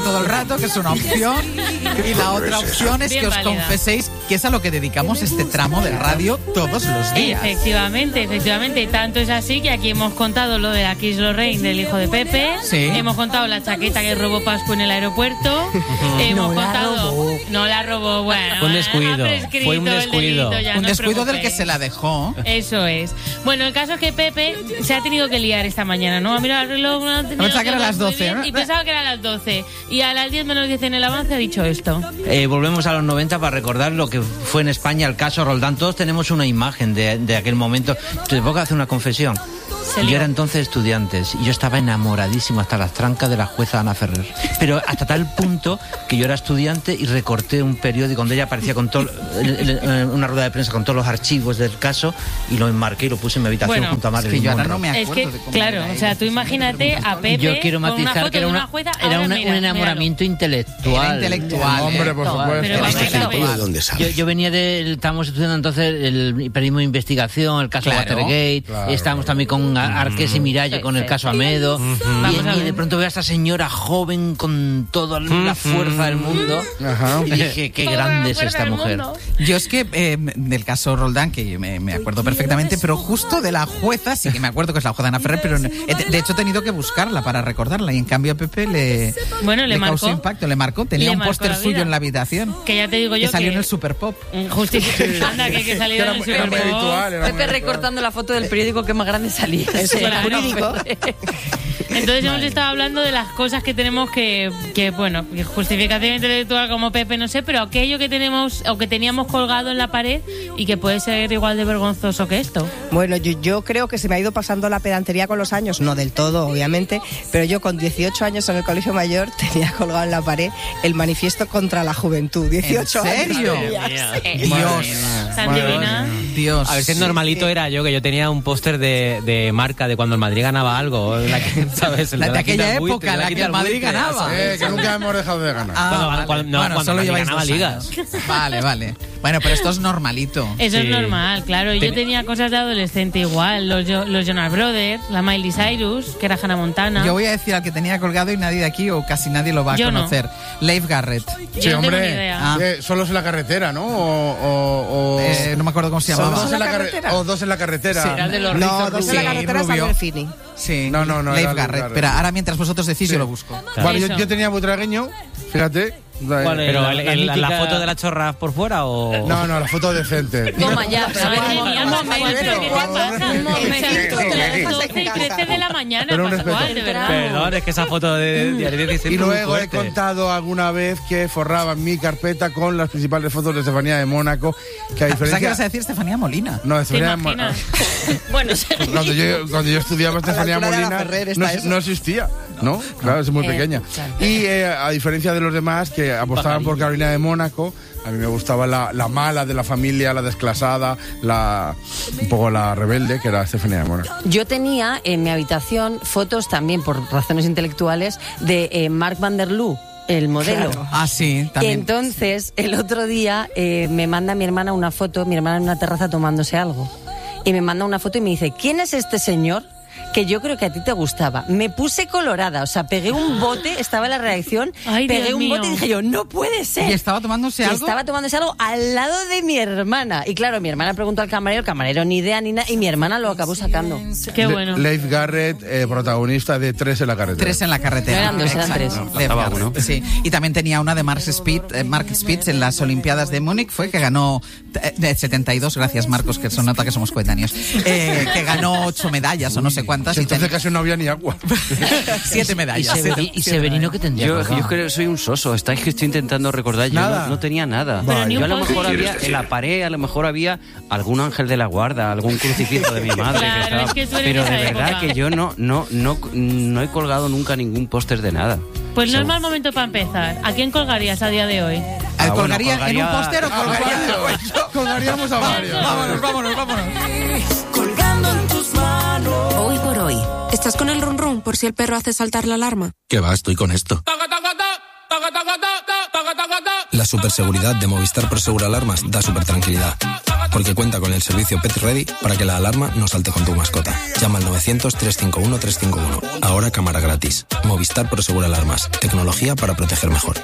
todo el rato, que es una opción. Y la otra opción es que os confeséis que es a lo que dedicamos este tramo de radio todos los días. Efectivamente. Tanto es así que aquí hemos contado lo de la Kiss Lorraine del hijo de Pepe. Sí. Hemos contado la chaqueta que robó Pascu en el aeropuerto. Hemos contado... No la robó, bueno. Fue un descuido. Fue un descuido. Un descuido del que se la dejó. Eso es. Bueno, el caso es que Pepe se ha tenido que liar esta mañana, ¿no? Ha mirado el reloj. Pensaba que eran las 12, ¿no? Y pensaba que eran las 12. Y a las 10 menos 10 en el avance ha dicho esto. Volvemos a los 90 para recordar lo que fue en España el caso Roldán. Todos tenemos una imagen de aquel momento. Te puedo hacer una confesión. Yo era entonces estudiante y yo estaba enamoradísimo hasta las trancas de la jueza Ana Ferrer. Pero hasta tal punto que yo era estudiante y recorté un periódico donde ella aparecía con todo, una rueda de prensa con todos los archivos del caso y lo enmarqué y lo puse en mi habitación junto a Marilyn Monroe. Yo no me acuerdo de cómo claro, o sea, tú imagínate a Pepe. Yo quiero matizar que era un enamoramiento intelectual. Era intelectual. Hombre, por supuesto. Yo venía estábamos estudiando entonces el periodismo de investigación, el caso Watergate, estábamos también con Arqués y Miralles con el caso Amedo, y de pronto veo a esta señora joven con toda la fuerza del mundo. Y dije, qué grande es esta mujer. Yo es que del caso Roldán, que me acuerdo perfectamente, pero justo de la jueza, sí que me acuerdo que es la jueza Ana Ferrer, pero de hecho he tenido que buscarla para recordarla, y en cambio a Pepe le causó impacto, le marcó. Tenía un póster suyo en la habitación. Que ya te digo yo que salió en el Super Pop. Anda, que salió en el Super Pop. Pepe recortando la foto del periódico que más grande salía. Eso era jurídico. Entonces hemos estado hablando de las cosas que tenemos que justificación intelectual como Pepe, no sé, pero aquello que tenemos o que teníamos colgado en la pared y que puede ser igual de vergonzoso que esto. Bueno, yo creo que se me ha ido pasando la pedantería con los años, no del todo, obviamente, pero yo con 18 años en el Colegio Mayor tenía colgado en la pared el manifiesto contra la juventud. 18 años. ¿En serio? Dios. Dios. A ver, si es normalito era yo, que yo tenía un póster de marca de cuando el Madrid ganaba algo, ¿sabes? De aquella época en la que el Madrid ganaba. Que nunca hemos dejado de ganar. Cuando solo ganaba ligas. Vale. Bueno, pero esto es normalito. Eso es normal, claro. Yo tenía cosas de adolescente igual. Los Jonas Brothers, la Miley Cyrus, que era Hannah Montana. Yo voy a decir al que tenía colgado y nadie de aquí o casi nadie lo va a conocer. No. Leif Garrett. Sí, hombre. Solo es en la carretera, ¿no? No me acuerdo cómo se llamaba. Dos en la carretera. Sí, Dos en la carretera es Alberfini. Sí, no. Leif Garrett. Espera, ahora mientras vosotros decís yo lo busco. Vale, yo tenía butragueño, fíjate. Pero la foto de la chorra por fuera o... No, la foto decente. Toma ya, pero un momento. 12 y 13 de la mañana, Pascual, de verdad. Perdón, es que esa foto de Diario 16. Y luego he contado alguna vez que forraba mi carpeta con las principales fotos de Estefanía de Mónaco, que a diferencia... ¿Qué vas a decir Estefanía Molina? No, Estefanía de Mónaco. Bueno, cuando yo estudiaba Estefanía Molina no existía, ¿no? Claro, es muy pequeña. Y a diferencia de los demás que apostaban por Carolina de Mónaco, a mí me gustaba la mala de la familia, la desclasada, un poco la rebelde, que era Estefanía de Mónaco. Yo tenía en mi habitación fotos también, por razones intelectuales, de Mark van der Loo, el modelo. Claro. Ah, sí, también. Entonces, el otro día me manda mi hermana una foto, mi hermana en una terraza tomándose algo. Y me manda una foto y me dice, ¿quién es este señor? Que yo creo que a ti te gustaba. Me puse colorada, o sea, pegué un bote, estaba en la redacción, pegué un bote y dije yo, no puede ser. ¿Y estaba tomándose algo? Estaba tomándose algo al lado de mi hermana. Y claro, mi hermana preguntó al camarero, el camarero ni idea ni nada, y mi hermana lo acabó sacando. Qué bueno. Leif Garrett, protagonista de 3 en la carretera. 3 en la carretera. Eran 2, eran 3. No, sí. Y también tenía una de Mark Spitz en las Olimpiadas de Múnich, fue que ganó 72, gracias Marcos, que se nota que somos coetáneos, que ganó 8 medallas o no sé cuántas. Entonces casi no había ni agua. 7 medallas. ¿Y Severino qué tendría? Yo creo que soy un soso. Estáis que estoy intentando recordar. Yo no tenía nada. Yo a lo mejor había, en la pared, a lo mejor había algún ángel de la guarda, algún crucifijo de mi madre. Claro, que estaba. Pero de verdad que yo no he colgado nunca ningún póster de nada. Pues no es mal momento para empezar. ¿A quién colgarías a día de hoy? ¿Colgaría en un póster o colgaríamos a varios? Vámonos. Colgando en tus manos. Hoy por hoy. ¿Estás con el run run por si el perro hace saltar la alarma? ¿Qué va? Estoy con esto. La superseguridad de Movistar Prosegur Alarmas da super tranquilidad. porque cuenta con el servicio Pet Ready para que la alarma no salte con tu mascota. Llama al 900-351-351. Ahora cámara gratis. Movistar Prosegur Alarmas. Tecnología para proteger mejor.